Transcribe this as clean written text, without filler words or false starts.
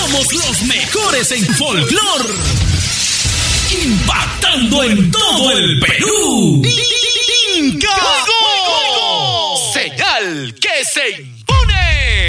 Somos los mejores en folclore, impactando en todo el Perú. Inca Juego. Señal que se